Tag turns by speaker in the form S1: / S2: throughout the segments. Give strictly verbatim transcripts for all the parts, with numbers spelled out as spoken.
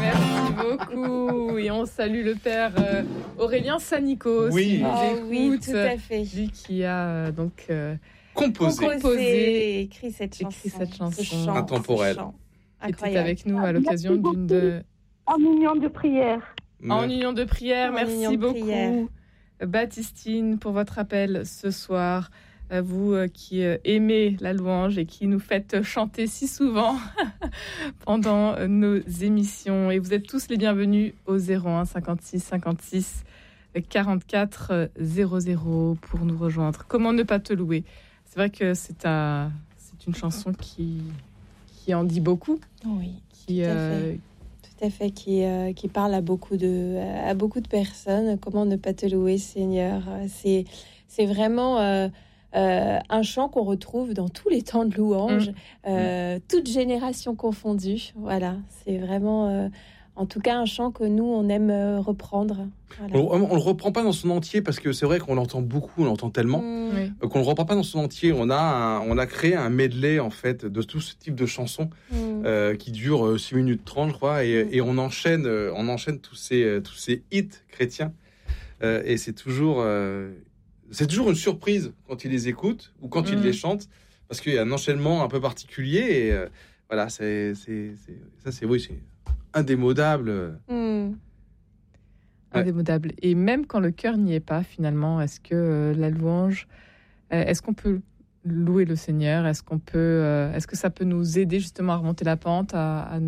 S1: Merci beaucoup. Et on salue le père euh, Aurélien Sanico.
S2: Oui.
S1: Oh,
S3: oui, tout à fait.
S1: Lui qui a euh, donc euh,
S2: composé.
S1: composé
S3: et écrit cette chanson.
S1: Écrit cette chanson
S3: chant,
S2: intemporelle.
S1: Qui était avec nous à l'occasion d'une de...
S4: En union de prière.
S1: En union de prière.
S3: En
S1: Merci
S3: union de
S1: beaucoup,
S3: prière.
S1: Baptistine, pour votre appel ce soir. À vous euh, qui euh, aimez la louange et qui nous faites chanter si souvent pendant euh, nos émissions. Et vous êtes tous les bienvenus au zéro un cinquante-six cinquante-six quarante-quatre zéro zéro pour nous rejoindre. Comment ne pas te louer? C'est vrai que c'est, un, c'est une chanson qui, qui en dit beaucoup.
S3: Oui,
S1: qui,
S3: tout à
S1: euh,
S3: fait. Tout à fait, qui, euh, qui parle à beaucoup, de, à beaucoup de personnes. Comment ne pas te louer, Seigneur? C'est, c'est vraiment... Euh, Euh, un chant qu'on retrouve dans tous les temps de louange, mmh. euh, toutes générations confondues. Voilà, c'est vraiment, euh, en tout cas, un chant que nous, on aime euh, reprendre. Voilà.
S2: On ne le reprend pas dans son entier parce que c'est vrai qu'on l'entend beaucoup, on l'entend tellement, mmh. euh, qu'on ne le reprend pas dans son entier. On a, un, on a créé un medley, en fait, de tout ce type de chansons mmh. euh, qui dure six minutes trente, je crois, et, mmh. et on, enchaîne, euh, on enchaîne tous ces, euh, tous ces hits chrétiens. Euh, et c'est toujours... Euh, C'est toujours une surprise quand il les écoute ou quand mmh. il les chante, parce qu'il y a un enchaînement un peu particulier. Et euh, voilà, c'est, c'est, c'est, ça, c'est, oui, c'est indémodable. Mmh.
S1: Ouais. Indémodable. Et même quand le cœur n'y est pas, finalement, est-ce que euh, la louange, euh, est-ce qu'on peut louer le Seigneur? Est-ce qu'on peut, euh, est-ce que ça peut nous aider justement à remonter la pente, à, à,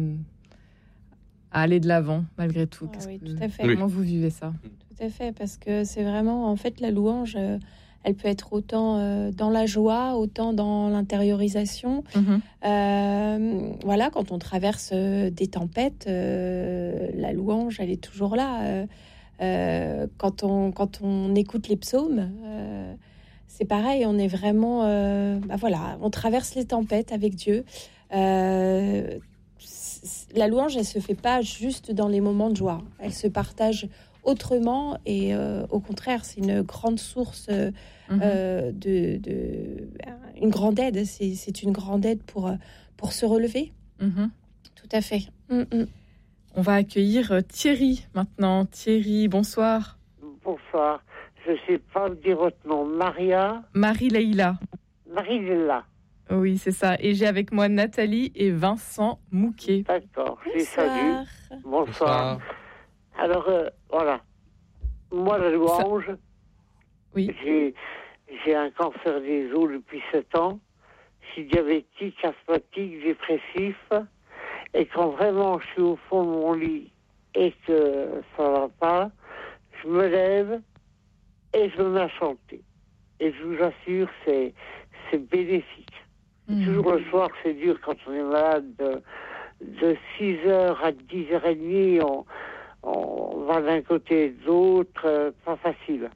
S1: à aller de l'avant malgré tout?
S3: Ah, oui,
S1: que,
S3: tout à fait.
S1: Comment vous vivez ça?
S3: Tout à fait, parce que c'est vraiment, en fait, la louange, euh, elle peut être autant euh, dans la joie, autant dans l'intériorisation. Mm-hmm. Euh, voilà, quand on traverse euh, des tempêtes, euh, la louange, elle est toujours là. Euh, euh, quand on quand on écoute les psaumes, euh, c'est pareil, on est vraiment, euh, bah voilà, on traverse les tempêtes avec Dieu. Euh, la louange, elle se fait pas juste dans les moments de joie, elle se partage autrement et euh, au contraire, c'est une grande source euh, mmh. euh, de, de une grande aide. C'est, c'est une grande aide pour pour se relever. Mmh. Tout à fait. Mmh.
S1: On va accueillir Thierry maintenant. Thierry, bonsoir.
S5: Bonsoir. Je sais pas dire votre nom. Maria.
S1: Marie-Leïla.
S5: Marie-Leïla.
S1: Oui, c'est ça. Et j'ai avec moi Nathalie et Vincent Mouquet.
S5: D'accord. Je les salue. Bonsoir. Bonsoir. Alors, euh, voilà. Moi, la louange, Ça...
S1: oui.
S5: j'ai, j'ai un cancer des os depuis sept ans. Je suis diabétique, asthmatique, dépressif. Et quand vraiment je suis au fond de mon lit et que ça ne va pas, je me lève et je me mets à chanter. Et je vous assure, c'est, c'est bénéfique. Mmh. Toujours le soir, c'est dur quand on est malade. De, de six heures à dix heures trente, on... on va d'un côté et de l'autre, euh, pas facile.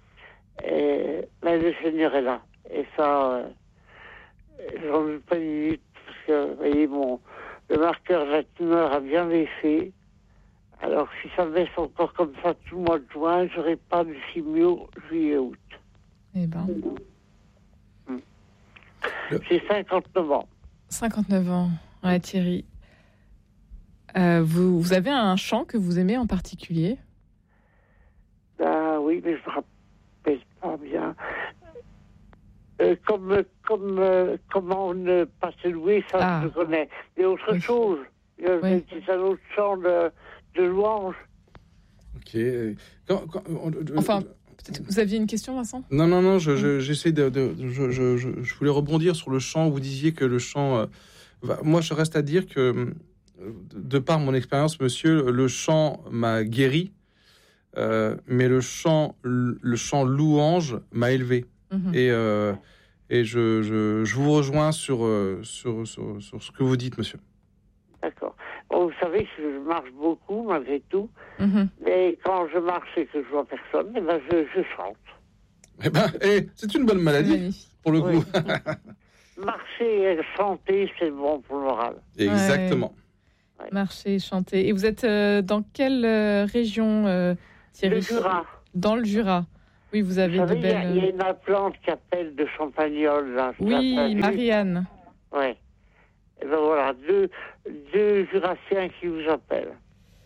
S5: Et, mais le Seigneur est là. Et ça, euh, j'en ai pas une minute, parce que, vous voyez, mon, le marqueur de la tumeur a bien baissé. Alors, si ça baisse encore comme ça tout le mois de juin, j'aurai pas de chimio juillet-août.
S1: Eh ben.
S5: Mmh. Le... J'ai cinquante-neuf ans.
S1: cinquante-neuf ans, ouais, Thierry. Euh, vous, vous avez un chant que vous aimez en particulier?
S5: Ben oui, mais je ne me rappelle pas bien. Euh, comme comme euh, comment ne pas se louer, ça ah. je connais. Il y a autre oui. chose. Il y a, oui. C'est un autre chant de, de louange.
S2: Ok. Quand, quand, on,
S1: on, enfin, peut-être que vous aviez une question, Vincent?
S2: Non, non, non. Je, je, j'essaie de. de je, je, je, je voulais rebondir sur le chant. Vous disiez que le chant. Euh, va, moi, je reste à dire que. De par mon expérience, monsieur, le chant m'a guéri, euh, mais le chant, le chant louange m'a élevé. Mmh. Et, euh, et je, je, je vous rejoins sur, sur, sur, sur ce que vous dites, monsieur.
S5: D'accord. Bon, vous savez que je marche beaucoup, malgré tout. Mmh. Mais quand je marche et que je vois personne, eh ben je, je chante.
S2: Eh ben, eh, c'est une bonne maladie, pour le coup.
S5: Oui. Marcher et chanter, c'est bon pour le moral.
S2: Exactement.
S1: Ouais. Marcher, chanter. Et vous êtes euh, dans quelle euh, région, euh, Thierry?
S5: Le Jura.
S1: Dans le Jura. Oui, vous avez vous savez, de belles...
S5: Il y, y a une plante qui appelle de Champagnole. Là,
S1: oui, Marianne.
S5: Oui. Et ben voilà, deux, deux Jurassiens qui vous appellent.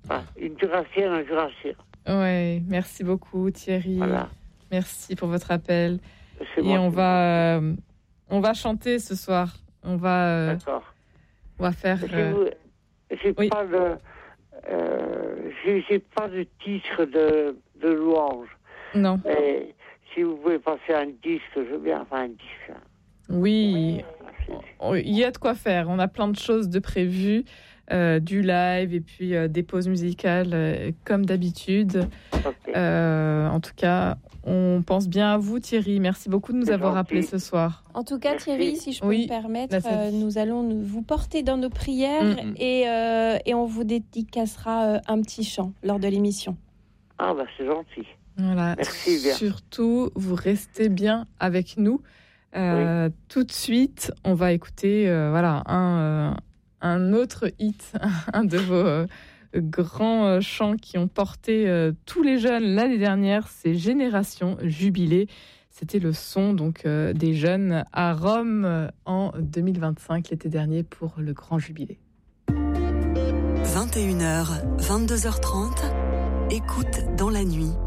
S5: Enfin, une jurassienne, un jurassien.
S1: Oui, merci beaucoup Thierry.
S5: Voilà.
S1: Merci pour votre appel.
S5: C'est
S1: Et on va, euh, on va chanter ce soir. On va, euh,
S5: D'accord.
S1: On va faire.
S5: Euh... J'ai
S1: oui.
S5: pas de, euh, j'ai, j'ai pas de titre de, de louange.
S1: Non.
S5: Mais si vous pouvez passer un disque, je veux bien faire un disque.
S1: Oui, il y a de quoi faire. On a plein de choses de prévues, euh, du live et puis euh, des pauses musicales euh, comme d'habitude.
S5: Okay.
S1: Euh, en tout cas, on pense bien à vous, Thierry. Merci beaucoup de nous
S5: C'est
S1: avoir
S5: gentil.
S1: appelés ce soir.
S3: En tout cas,
S5: Merci.
S3: Thierry, si je peux
S1: Oui,
S3: me permettre,
S1: là, ça...
S3: euh, nous allons nous, vous porter dans nos prières
S1: Mm-hmm.
S3: et, euh, et on vous dédicacera euh, un petit chant lors de l'émission.
S5: Ah, bah c'est gentil.
S1: Voilà.
S5: Merci bien.
S1: Surtout, vous restez bien avec nous. Euh, oui. Tout de suite, on va écouter euh, voilà, un, euh, un autre hit, un de vos euh, grands euh, chants qui ont porté euh, tous les jeunes l'année dernière, c'est Génération Jubilée. C'était le son donc, euh, des jeunes à Rome euh, en deux mille vingt-cinq, l'été dernier, pour le Grand Jubilé.
S6: vingt et une heures, vingt-deux heures trente, écoute dans la nuit.